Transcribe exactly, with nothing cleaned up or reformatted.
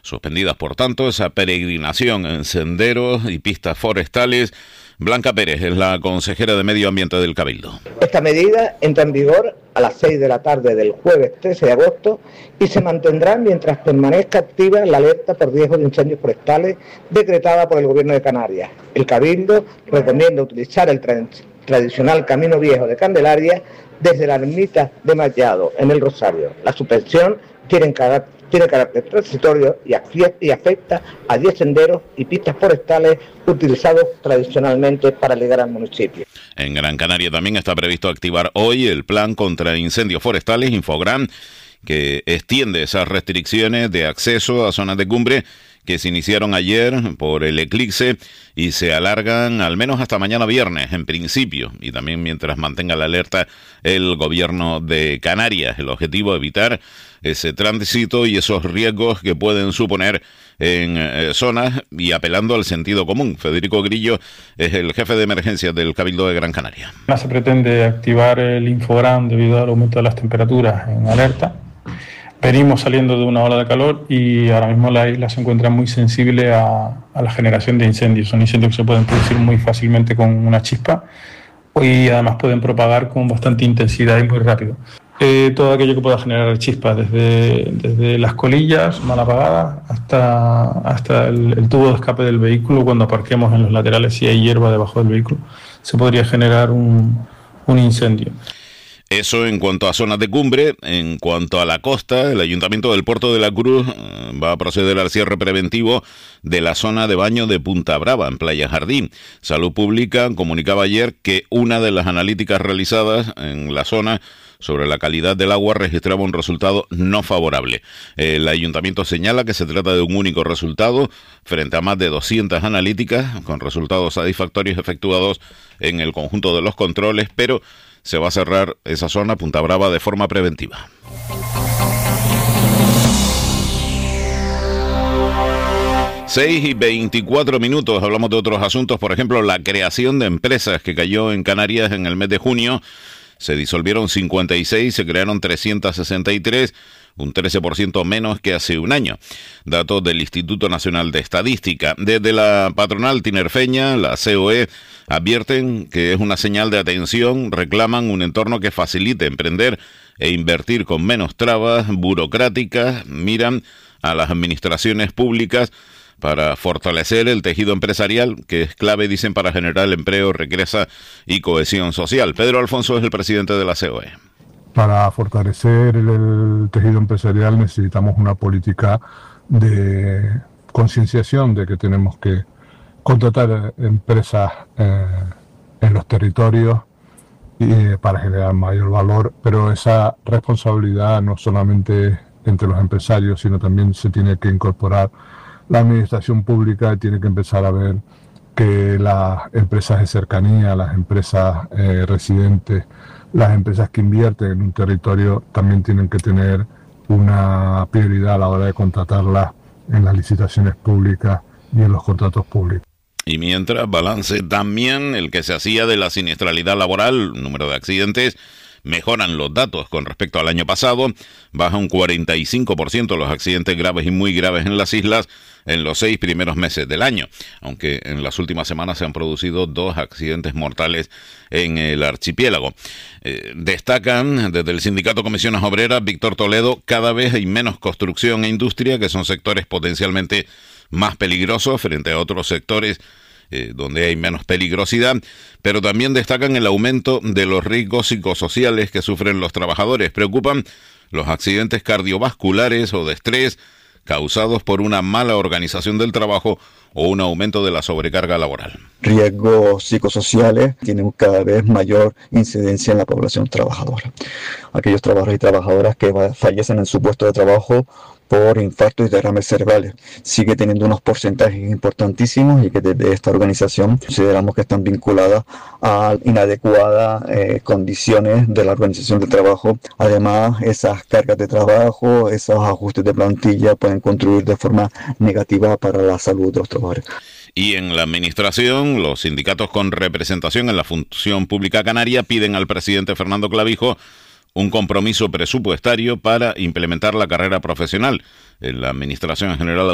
Suspendidas, por tanto, esa peregrinación en senderos y pistas forestales. Blanca Pérez es la consejera de Medio Ambiente del Cabildo. Esta medida entra en vigor a las seis de la tarde del jueves trece de agosto y se mantendrá mientras permanezca activa la alerta por riesgo de incendios forestales decretada por el Gobierno de Canarias. El Cabildo recomienda utilizar el tra- tradicional Camino Viejo de Candelaria desde la ermita de Mallado, en el Rosario. La suspensión tiene carácter Tiene carácter transitorio y afecta a diez senderos y pistas forestales utilizados tradicionalmente para llegar al municipio. En Gran Canaria también está previsto activar hoy el plan contra incendios forestales, Infogran, que extiende esas restricciones de acceso a zonas de cumbre que se iniciaron ayer por el eclipse y se alargan al menos hasta mañana viernes, en principio, y también mientras mantenga la alerta el gobierno de Canarias. El objetivo es evitar ese tránsito y esos riesgos que pueden suponer en eh, zonas y apelando al sentido común. Federico Grillo es el jefe de emergencias del Cabildo de Gran Canaria. Se pretende activar el Infogran debido al aumento de las temperaturas en alerta. Venimos saliendo de una ola de calor y ahora mismo la isla se encuentra muy sensible a, a la generación de incendios. Son incendios que se pueden producir muy fácilmente con una chispa y además pueden propagar con bastante intensidad y muy rápido. Eh, todo aquello que pueda generar chispas, desde, desde las colillas mal apagadas hasta, hasta el, el tubo de escape del vehículo. Cuando aparquemos en los laterales, si hay hierba debajo del vehículo, se podría generar un, un incendio. Eso en cuanto a zonas de cumbre. En cuanto a la costa, el Ayuntamiento del Puerto de la Cruz va a proceder al cierre preventivo de la zona de baño de Punta Brava, en Playa Jardín. Salud Pública comunicaba ayer que una de las analíticas realizadas en la zona sobre la calidad del agua registraba un resultado no favorable. El Ayuntamiento señala que se trata de un único resultado frente a más de doscientas analíticas con resultados satisfactorios efectuados en el conjunto de los controles, pero se va a cerrar esa zona, Punta Brava, de forma preventiva. seis y veinticuatro minutos, hablamos de otros asuntos, por ejemplo, la creación de empresas que cayó en Canarias en el mes de junio. Se disolvieron cincuenta y seis, se crearon trescientas sesenta y tres, un trece por ciento menos que hace un año. Datos del Instituto Nacional de Estadística. Desde la patronal tinerfeña, la C O E, advierten que es una señal de atención, reclaman un entorno que facilite emprender e invertir con menos trabas burocráticas, miran a las administraciones públicas para fortalecer el tejido empresarial, que es clave, dicen, para generar empleo, riqueza y cohesión social. Pedro Alfonso es el presidente de la C O E. Para fortalecer el, el tejido empresarial necesitamos una política de concienciación de que tenemos que contratar empresas eh, en los territorios y, eh, para generar mayor valor, pero esa responsabilidad no solamente entre los empresarios, sino también se tiene que incorporar la administración pública, tiene que empezar a ver que las empresas de cercanía, las empresas eh, residentes, las empresas que invierten en un territorio también tienen que tener una prioridad a la hora de contratarlas en las licitaciones públicas y en los contratos públicos. Y mientras, balance también el que se hacía de la siniestralidad laboral, número de accidentes. Mejoran los datos con respecto al año pasado, baja un cuarenta y cinco por ciento los accidentes graves y muy graves en las islas en los seis primeros meses del año, aunque en las últimas semanas se han producido dos accidentes mortales en el archipiélago. Eh, destacan desde el Sindicato Comisiones Obreras, Víctor Toledo, cada vez hay menos construcción e industria, que son sectores potencialmente más peligrosos frente a otros sectores Eh, donde hay menos peligrosidad, pero también destacan el aumento de los riesgos psicosociales que sufren los trabajadores. Preocupan los accidentes cardiovasculares o de estrés causados por una mala organización del trabajo o un aumento de la sobrecarga laboral. Riesgos psicosociales tienen cada vez mayor incidencia en la población trabajadora. Aquellos trabajadores y trabajadoras que fallecen en su puesto de trabajo por infartos y derrames cerebrales. Sigue teniendo unos porcentajes importantísimos y que desde esta organización consideramos que están vinculadas a inadecuadas eh, condiciones de la organización del trabajo. Además, esas cargas de trabajo, esos ajustes de plantilla pueden contribuir de forma negativa para la salud de los trabajadores. Y en la administración, los sindicatos con representación en la función pública canaria piden al presidente Fernando Clavijo un compromiso presupuestario para implementar la carrera profesional en la administración general